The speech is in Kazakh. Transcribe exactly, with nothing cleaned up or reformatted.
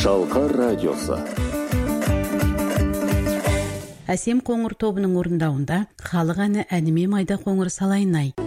Шалқар радиосы. Әсем қоңыр тобының орындауында халық әні әніме майда қоңыр салайын ай.